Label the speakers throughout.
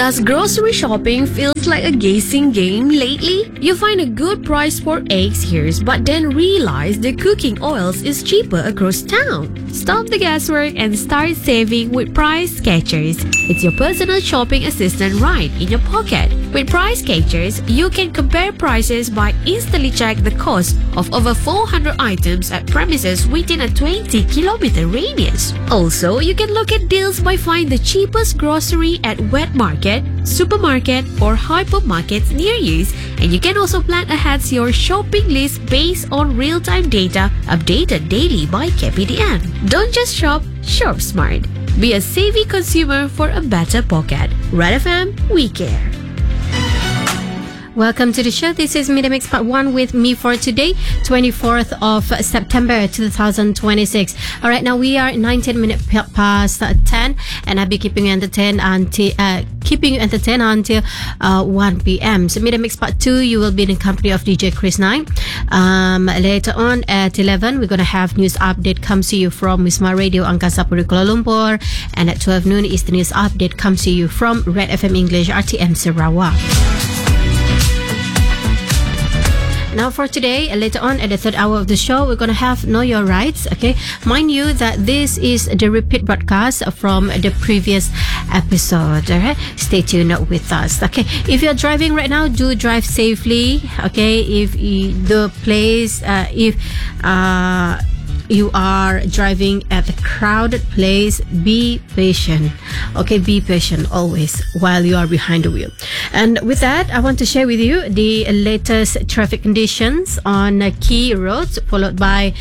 Speaker 1: Does grocery shopping feels like a guessing game lately? You find a good price for eggs here, but then realize the cooking oils is cheaper across town. Stop the guesswork and start saving with Price Catchers. It's your personal shopping assistant right in your pocket. With Price Catchers, you can compare prices by instantly check the cost of over 400 items at premises within a 20-kilometer radius. Also, you can look at deals by finding the cheapest grocery at wet market, supermarket, or hypermarkets near you. And you can also plan ahead your shopping list based on real-time data updated daily by KPDN. Don't just shop, shop smart. Be a savvy consumer for a better pocket. Red FM, we care.
Speaker 2: Welcome to the show. This is Media Mix Part 1 with me for today, 24th of September 2026. Alright, now we are 19 minutes past 10 and I'll be keeping you entertained until 1 p.m. So Media Mix Part 2, you will be in the company of DJ Chris 9. Later on at 11, we're going to have news update comes to you from Wisma Radio Angkasa Puri Kuala Lumpur. And at 12 noon is the news update comes to you from Red FM English RTM Sarawak. Now for today, later on at the third hour of the show, we're going to have Know Your Rights. Okay, mind you that this is the repeat broadcast from the previous episode. Alright, stay tuned with us. Okay, if you're driving right now, do drive safely. Okay, if the place, if you are driving at a crowded place, be patient. Okay, be patient always while you are behind the wheel. And with that, I want to share with you the latest traffic conditions on key roads, followed by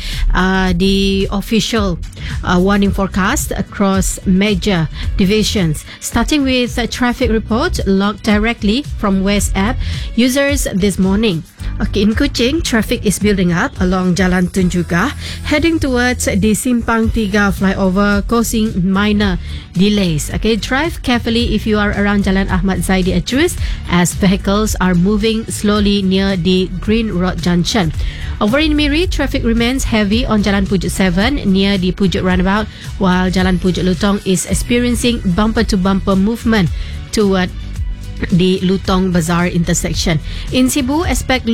Speaker 2: the official warning forecast across major divisions. Starting with a traffic report logged directly from West App users this morning. Okay, in Kuching, traffic is building up along Jalan Tun Juga, heading towards the Simpang Tiga flyover, causing minor delays. Okay, drive carefully if you are around Jalan Ahmad Zaidi Idris, as vehicles are moving slowly near the Green Road Junction. Over in Miri, traffic remains heavy on Jalan Pujuk 7 near the Pujuk Roundabout, while Jalan Pujuk Lutong is experiencing bumper-to-bumper movement toward the Lutong Bazaar intersection. In Cebu, expect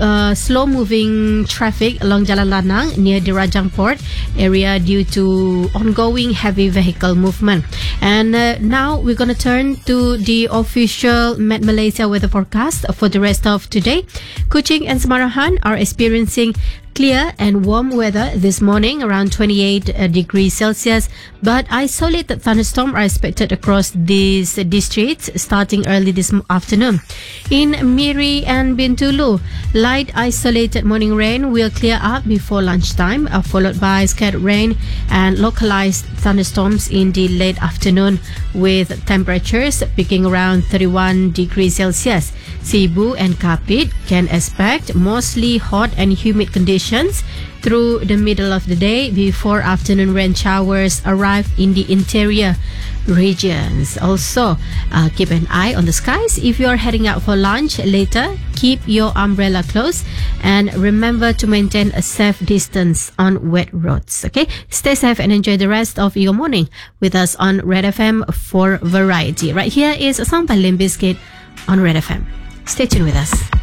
Speaker 2: slow-moving traffic along Jalan Lanang near the Rajang Port area due to ongoing heavy vehicle movement. And now we're going to turn to the official Met Malaysia weather forecast for the rest of today. Kuching and Semarahan are experiencing clear and warm weather this morning, around 28 degrees Celsius, but isolated thunderstorms are expected across these districts starting early this afternoon. In Miri and Bintulu, light isolated morning rain will clear up before lunchtime, followed by scattered rain and localized thunderstorms in the late afternoon, with temperatures peaking around 31 degrees Celsius. Cebu and Kapit can expect mostly hot and humid conditions through the middle of the day before afternoon rain showers arrive in the interior regions. Also, keep an eye on the skies if you are heading out for lunch later. Keep your umbrella close and remember to maintain a safe distance on wet roads. Okay, stay safe and enjoy the rest of your morning with us on Red FM for variety. Right here is a song by Limp Bizkit on Red FM. Stay tuned with us.